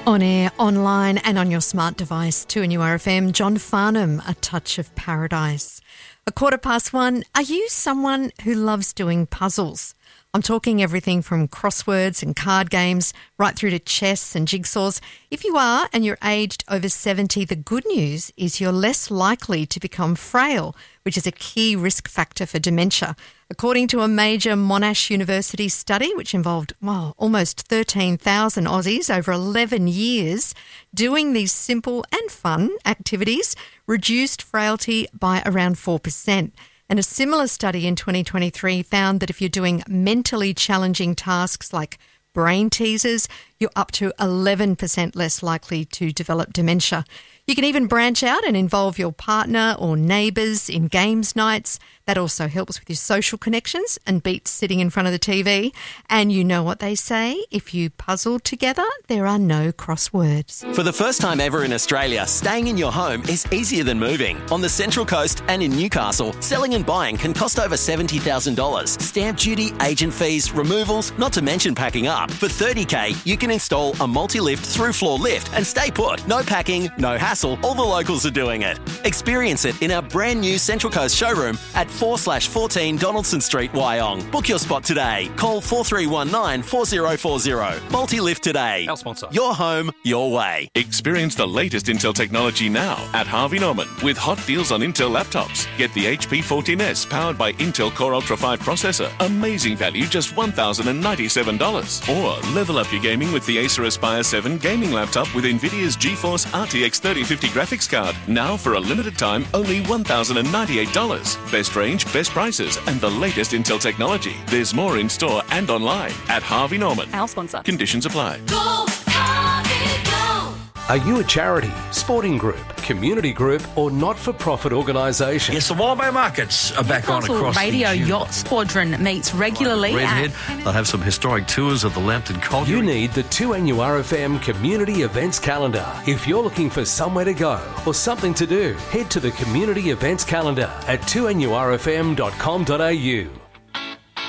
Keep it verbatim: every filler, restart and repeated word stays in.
On air, online and on your smart device, two N U R F M, John Farnham, A Touch of Paradise. A quarter past one, are you someone who loves doing puzzles? I'm talking everything from crosswords and card games right through to chess and jigsaws. If you are and you're aged over seventy, the good news is you're less likely to become frail, which is a key risk factor for dementia. According to a major Monash University study, which involved, well, almost thirteen thousand Aussies over eleven years, doing these simple and fun activities reduced frailty by around four percent. And a similar study in twenty twenty-three found that if you're doing mentally challenging tasks like brain teasers, you're up to eleven percent less likely to develop dementia. You can even branch out and involve your partner or neighbours in games nights. That also helps with your social connections and beats sitting in front of the T V. And you know what they say, if you puzzle together, there are no crosswords. For the first time ever in Australia, staying in your home is easier than moving. On the Central Coast and in Newcastle, selling and buying can cost over seventy thousand dollars. Stamp duty, agent fees, removals, not to mention packing up. For thirty K, you can install a multi-lift through-floor lift and stay put. No packing, no hassle, all the locals are doing it. Experience it in our brand new Central Coast showroom at four slash fourteen Donaldson Street, Wyong. Book your spot today. Call four three one nine, four zero four zero. Multi-lift today. Our sponsor. Your home, your way. Experience the latest Intel technology now at Harvey Norman with hot deals on Intel laptops. Get the H P fourteen S powered by Intel Core Ultra five processor. Amazing value, just one thousand ninety-seven dollars. Or level up your gaming with the Acer Aspire seven gaming laptop with NVIDIA's GeForce R T X thirty fifty graphics card. Now for a limited time, only one thousand ninety-eight dollars. Best range, best prices, and the latest Intel technology. There's more in store and online at Harvey Norman. Our sponsor. Conditions apply. Go, Harvey, go! Are you a charity, sporting group, community group, or not-for-profit organisation? Yes, the Wailbay markets are back on Newcastle across Radio the Yacht Squadron meets regularly. Redhead. at- They'll have some historic tours of the Lambton Colliery. You need the two N U R F M Community Events Calendar. If you're looking for somewhere to go or something to do, head to the Community Events Calendar at two N U R F M dot com dot a u.